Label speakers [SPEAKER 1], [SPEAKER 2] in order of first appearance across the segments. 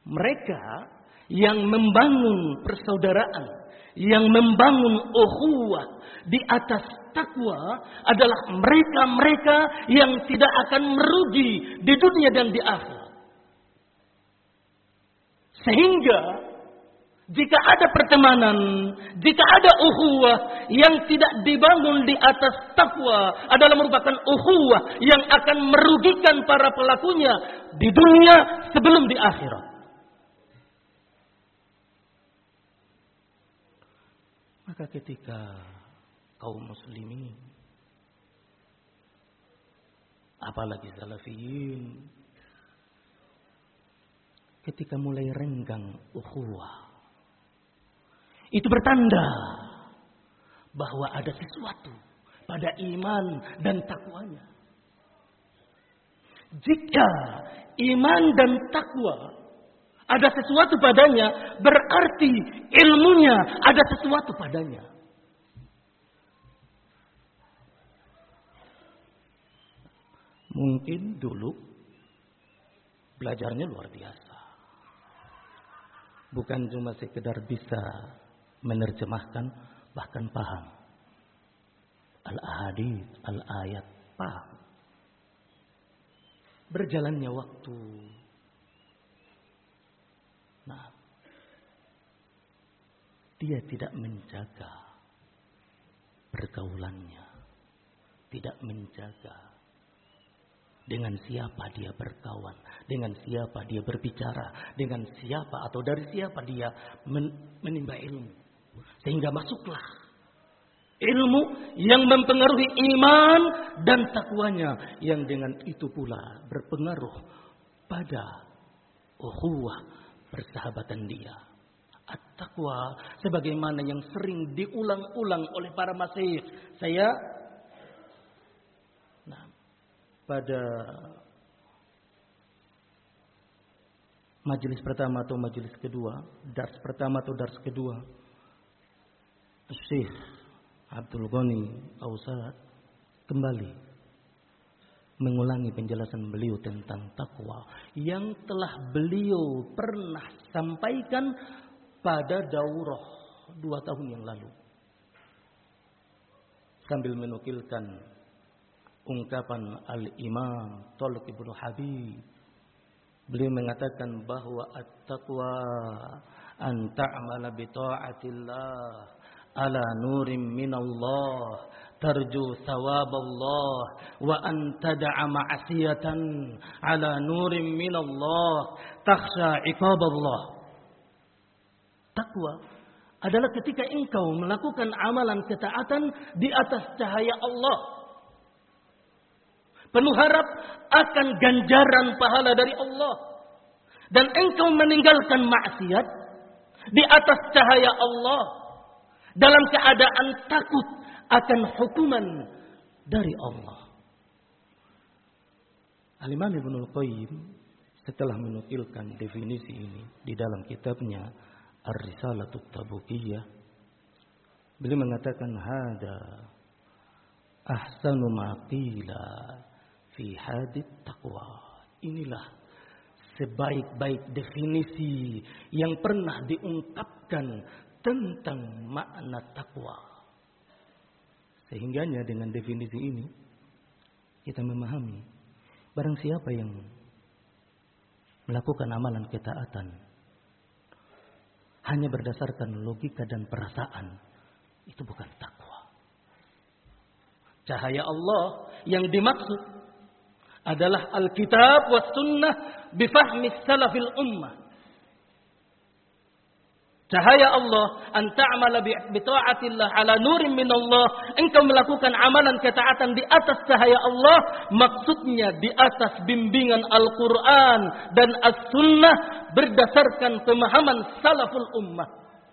[SPEAKER 1] Mereka yang membangun persaudaraan, yang membangun ukhuwah di atas takwa adalah mereka-mereka yang tidak akan merugi di dunia dan di akhirat. Sehingga jika ada pertemanan, jika ada ukhuwah yang tidak dibangun di atas takwa adalah merupakan ukhuwah yang akan merugikan para pelakunya di dunia sebelum di akhirat. Maka ketika kaum muslimin, apalagi salafiyin, ketika mulai renggang ukhuwah, itu bertanda bahwa ada sesuatu pada iman dan takwanya. Jika iman dan takwa ada sesuatu padanya, berarti ilmunya ada sesuatu padanya. Mungkin dulu belajarnya luar biasa. Bukan cuma sekedar bisa menerjemahkan, bahkan paham. Al-ahadits, al-ayat, paham. Berjalannya waktu. Nah, dia tidak menjaga pergaulannya. Tidak menjaga dengan siapa dia berkawan, dengan siapa dia berbicara, dengan siapa atau dari siapa dia menimba ilmu. Sehingga masuklah ilmu yang mempengaruhi iman dan takwanya, yang dengan itu pula berpengaruh pada ukhuwah persahabatan dia. At-taqwa sebagaimana yang sering diulang-ulang oleh para masyayikh. Saya pada majelis pertama atau majelis kedua, dars pertama atau dars kedua, Syekh Abdul Ghani Ausad kembali mengulangi penjelasan beliau tentang takwa yang telah beliau pernah sampaikan pada daurah 2 tahun yang lalu, sambil menukilkan ungkapan Al-Imam Thaliq ibn Habib. Beliau mengatakan bahwa at-taqwa an ta'mala bi ta'atillah ala nurin minallah tarju thawaballah wa an tad'a ma'siyatan ala nurin minallah takhsha iqaballah. Takwa adalah ketika engkau melakukan amalan ketaatan di atas cahaya Allah, penuh harap akan ganjaran pahala dari Allah, dan engkau meninggalkan maksiat di atas cahaya Allah dalam keadaan takut akan hukuman dari Allah. Al-Imam Ibnul Qayyim setelah menukilkan definisi ini di dalam kitabnya Ar-Risalatut Tabukiyah, beliau mengatakan hada ahsanu ma qila fi hadit taqwa. Inilah sebaik-baik definisi yang pernah diungkapkan tentang makna takwa. Sehingganya dengan definisi ini kita memahami barang siapa yang melakukan amalan ketaatan hanya berdasarkan logika dan perasaan, itu bukan takwa. Cahaya Allah yang dimaksud adalah Alkitab was sunnah bifahmi salafil ummah. Cahaya Allah an ta'mala bi ta'atillah ala nurin minallah. Engkau melakukan amalan ketaatan di atas cahaya Allah, maksudnya di atas bimbingan Al-Quran dan As-Sunnah berdasarkan pemahaman salaful ummah.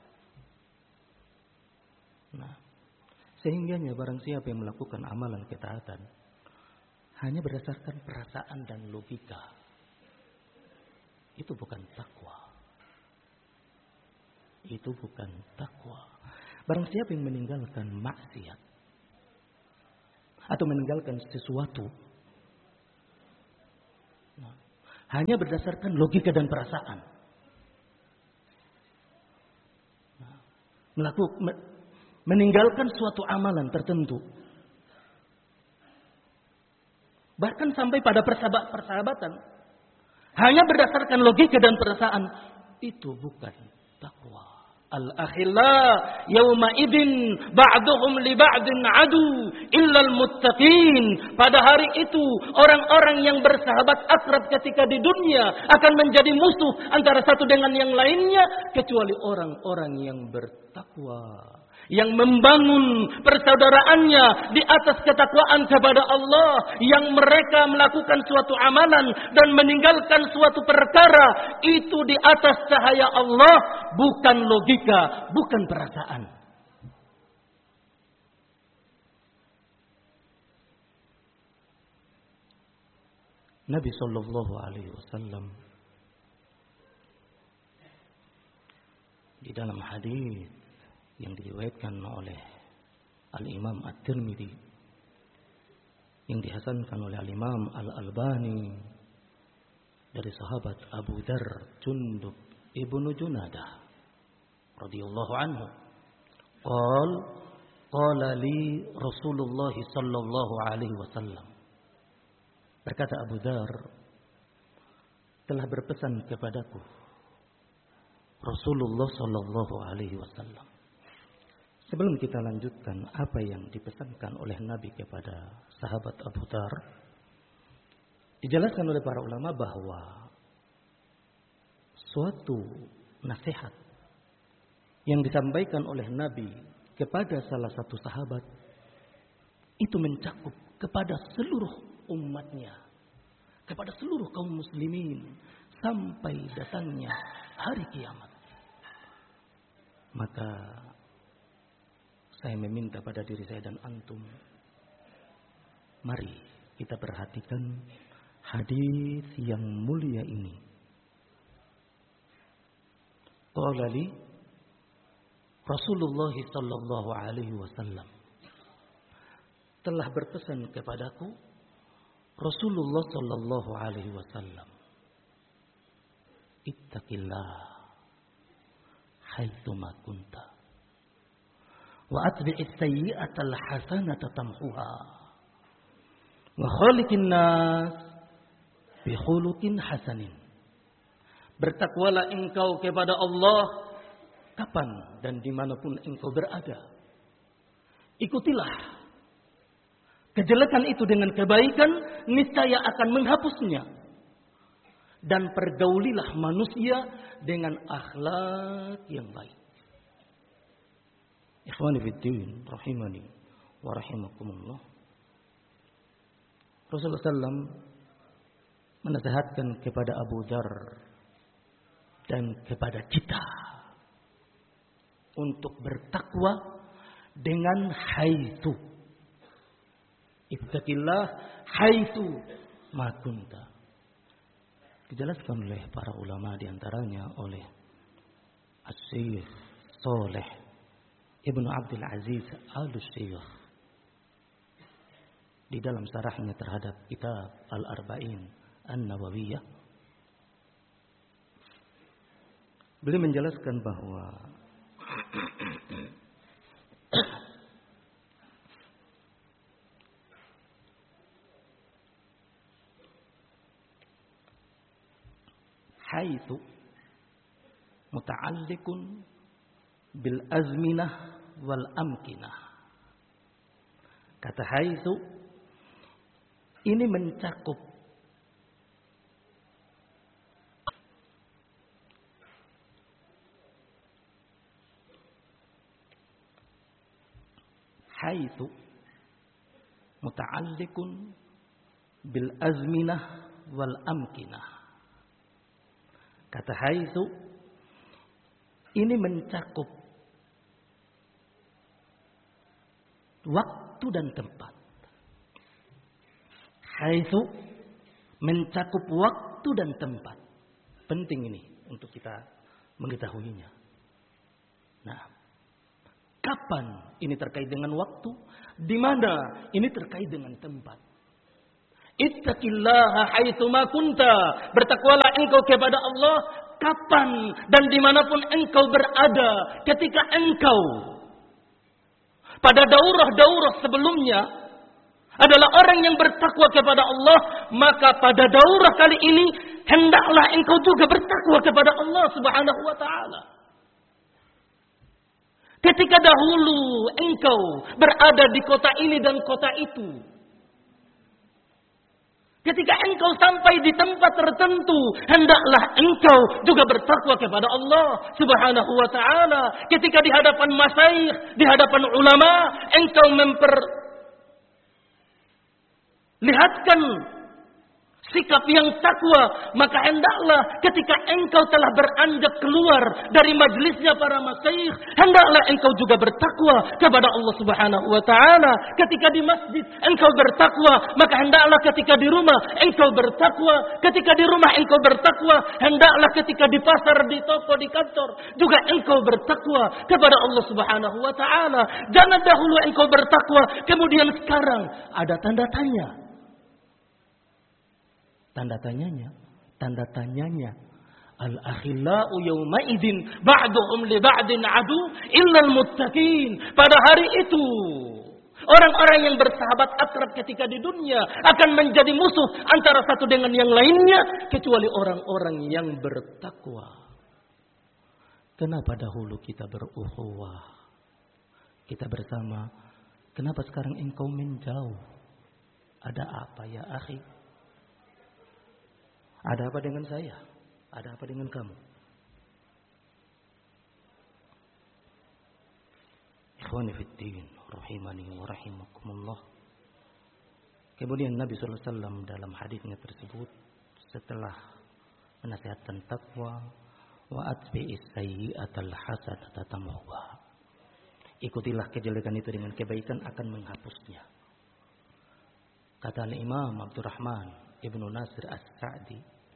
[SPEAKER 1] Nah, sehingganya barang siapa yang melakukan amalan ketaatan hanya berdasarkan perasaan dan logika, itu bukan takwa. Itu bukan takwa. Barang siapa yang meninggalkan maksiat atau meninggalkan sesuatu hanya berdasarkan logika dan perasaan, meninggalkan suatu amalan tertentu. Bahkan sampai pada persahabatan. Hanya berdasarkan logika dan perasaan. Itu bukan takwa. Al-akhilla yawma idin ba'duhum li ba'din adu illal muttaqin. Pada hari itu orang-orang yang bersahabat akrab ketika di dunia akan menjadi musuh antara satu dengan yang lainnya kecuali orang-orang yang bertakwa, yang membangun persaudaraannya di atas ketakwaan kepada Allah, yang mereka melakukan suatu amalan dan meninggalkan suatu perkara itu di atas cahaya Allah, bukan logika, bukan perasaan. Nabi sallallahu alaihi wasallam di dalam hadis yang diriwayatkan oleh Al-Imam At-Tirmidzi, yang dihasankan oleh Al-Imam Al-Albani dari sahabat Abu Dzar Jundub ibnu Junadah radhiyallahu anhu, qala li Rasulullah sallallahu alaihi wasallam, berkata Abu Dzar, telah berpesan kepadaku Rasulullah sallallahu alaihi wasallam. Sebelum kita lanjutkan apa yang dipesankan oleh Nabi kepada sahabat Abu Dzar, dijelaskan oleh para ulama bahwa suatu nasihat yang disampaikan oleh Nabi kepada salah satu sahabat itu mencakup kepada seluruh umatnya, kepada seluruh kaum muslimin sampai datangnya hari kiamat. Maka saya meminta pada diri saya dan antum, mari kita perhatikan hadis yang mulia ini. Qala li Rasulullah sallallahu alaihi wasallam, telah berpesan kepadaku Rasulullah sallallahu alaihi wasallam, ittaqillah haitsu ma kunta wa atbi'is sayyi'atal hasanata tamhuha wa khaliqin nas bi khuluqin hasanin. Bertakwalah engkau kepada Allah kapan dan dimanapun engkau berada. Ikutilah kejelekan itu dengan kebaikan, niscaya akan menghapusnya. Dan pergaulilah manusia dengan akhlak yang baik. Ikhwani fiddin, rahimani wa rahimakumullah. Rasulullah SAW menasihatkan kepada Abu Dzar dan kepada kita untuk bertakwa dengan haitsu. Ittaqillah haitsu ma kunta. Dijelaskan oleh para ulama, diantaranya oleh Asy-Syaikh Shalih Ibnu Abdul Aziz Al-Syaikh di dalam syarahnya terhadap kitab Al-Arba'in An-Nawawiyah. Beliau menjelaskan bahwa haitsu muta'alliqun bil azminah wal amkinah. Kata haitsu ini mencakup haitsu muta'alliqun bil azminah wal amkinah. Kata haitsu ini mencakup waktu dan tempat. Haitsu mencakup waktu dan tempat. Penting ini untuk kita mengetahuinya. Nah, kapan ini terkait dengan waktu? Di mana ini terkait dengan tempat? Ittaqillaha haitsu ma kunta. Bertakwalah engkau kepada Allah kapan dan dimanapun engkau berada, ketika engkau pada daurah-daurah sebelumnya adalah orang yang bertakwa kepada Allah, maka pada daurah kali ini hendaklah engkau juga bertakwa kepada Allah Subhanahu wa taala. Ketika dahulu engkau berada di kota ini dan kota itu, ketika engkau sampai di tempat tertentu, hendaklah engkau juga bertakwa kepada Allah Subhanahu wa taala. Ketika di hadapan masyayikh, di hadapan ulama, engkau memperlihatkan sikap yang takwa, maka hendaklah ketika engkau telah beranjak keluar dari majlisnya para masyayikh, hendaklah engkau juga bertakwa kepada Allah Subhanahu wa taala. Ketika di masjid engkau bertakwa, maka hendaklah ketika di rumah engkau bertakwa. Ketika di rumah engkau bertakwa, hendaklah ketika di pasar, di toko, di kantor juga engkau bertakwa kepada Allah Subhanahu wa taala. Jangan dahulu engkau bertakwa, kemudian sekarang ada tanda tanya. Tanda tanyanya. Al-akhillau yawma idzin ba'duhum li ba'din adu illal muttaqin. Pada hari itu orang-orang yang bersahabat akrab ketika di dunia akan menjadi musuh antara satu dengan yang lainnya kecuali orang-orang yang bertakwa. Kenapa dahulu kita berukhuwah, kita bersama? Kenapa sekarang engkau menjauh? Ada apa ya akhi? Ada apa dengan saya? Ada apa dengan kamu? Ikhwani fiddin, rahimani wa rahimakumullah. Kemudian Nabi sallallahu alaihi wasallam dalam hadisnya tersebut setelah menasihatkan takwa, wa atbi'is sayyi'atal hasanata tamhuha. Ikutilah kejelekan itu dengan kebaikan akan menghapusnya. Kata Imam Abdurrahman Ibnu Nasir As-Sa'di,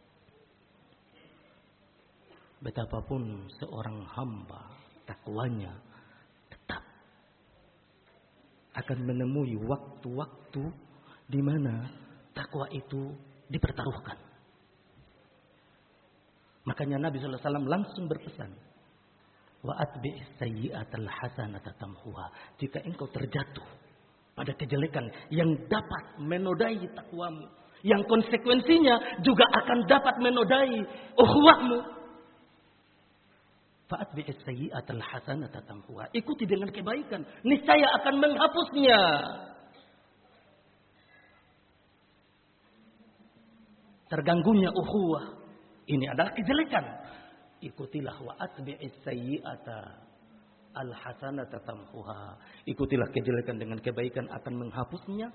[SPEAKER 1] betapapun seorang hamba takwanya tetap akan menemui waktu-waktu di mana takwa itu dipertaruhkan. Makanya Nabi sallallahu alaihi wasallam langsung berpesan, wa atbi'is sayyi'atal hasanata tamhuha. Jika engkau terjatuh pada kejelekan yang dapat menodai takwamu, yang konsekuensinya juga akan dapat menodai ukhuwahmu, fa'atbi'is sayyi'atal hasanata tamhuha. Ikuti dengan kebaikan, niscaya akan menghapusnya. Terganggunya ukhuwah, ini adalah kejelekan. Ikutilah wa atbi'is sayyi'ata al hasanata tamhuha. Ikutilah kejelekan dengan kebaikan akan menghapusnya.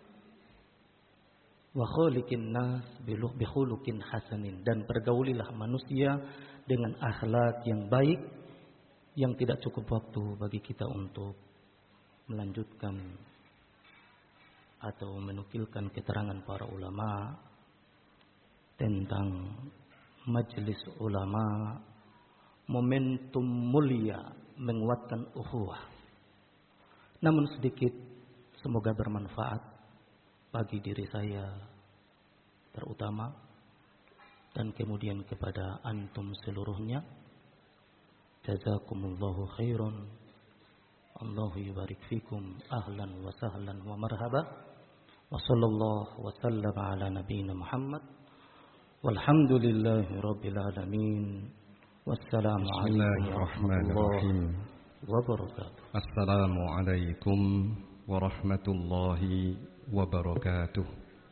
[SPEAKER 1] Wa khaliqin nas bi khuluqin hasanin, dan pergaulilah manusia dengan akhlak yang baik. Yang tidak cukup waktu bagi kita untuk melanjutkan atau menukilkan keterangan para ulama tentang majelis ulama, momentum mulia menguatkan ukhuwah. Namun sedikit, semoga bermanfaat bagi diri saya terutama dan kemudian kepada antum seluruhnya. Jazakumullahu khairan. Allahu yubarik fikum. Ahlan wa sahlan wa marhaba. Wa sallallahu wa sallam ala nabiyyina Muhammad. Walhamdulillahi rabbil alamin. Wassalamu alaikum warahmatullahi wabarakatuh.
[SPEAKER 2] Assalamu alaikum warahmatullahi wabarakatuh.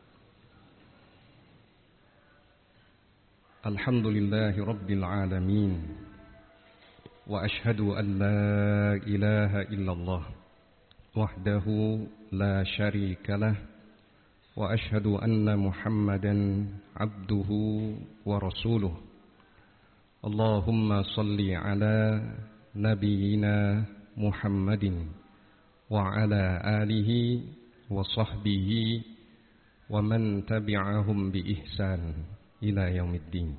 [SPEAKER 2] Alhamdulillahi rabbil alamin. Wa ashhadu an la ilaha illallah wahdahu la syarika lah. Wa ashhadu anna Muhammadan abduhu wa rasuluh. Allahumma salli ala nabiyyina Muhammadin wa ala alihi wa sahbihi wa man tabi'ahum bi ihsan ila yaumiddin.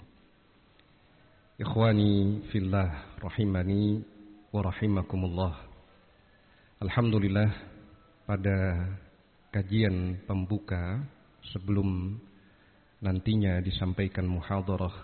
[SPEAKER 2] Ikhwani fillah rahimani wa rahimakumullah. Alhamdulillah, pada kajian pembuka sebelum nantinya disampaikan muhadharah